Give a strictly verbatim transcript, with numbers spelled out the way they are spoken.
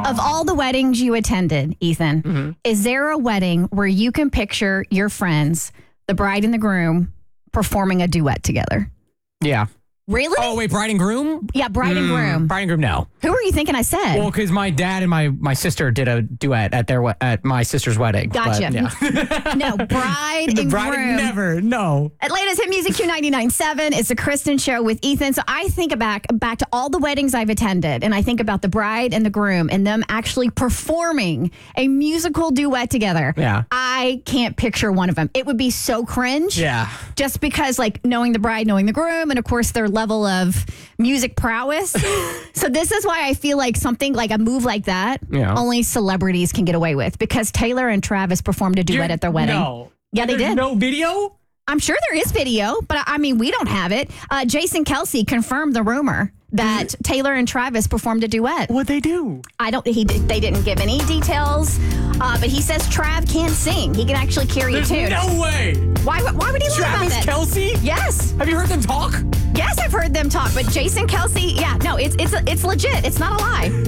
Of all the weddings you attended, Ethan, mm-hmm. is there a wedding where you can picture your friends, the bride and the groom, performing a duet together? Yeah. Really? Oh, wait, bride and groom? Yeah, bride mm, and groom. Bride and groom, no. Who were you thinking I said? Well, because my dad and my, my sister did a duet at their at my sister's wedding. Gotcha. But, yeah. No, bride the and bride groom. Never, no. Atlanta's Hit Music Q ninety-nine point seven. It's the Kristen Show with Ethan. So I think back, back to all the weddings I've attended, and I think about the bride and the groom and them actually performing a musical duet together. Yeah. I can't picture one of them. It would be so cringe. Yeah. Just because, like, knowing the bride, knowing the groom, and of course their level of music prowess. So this is why I feel like something like a move like that, yeah. only celebrities can get away with, because Taylor and Travis performed a duet You're, at their wedding. No. Yeah, they There's did. No video? I'm sure there is video, but I mean, we don't have it. Uh, Jason Kelsey confirmed the rumor that mm. Taylor and Travis performed a duet. What'd they do? I don't, he did, they didn't give any details, uh, but he says Trav can sing. He can actually carry There's a tune. No way. Why, why would he lie about Travis that? Kelsey? Yes. Have you heard them talk? Yes, I've heard them talk, but Jason Kelsey, yeah, no, it's it's it's legit. It's not a lie.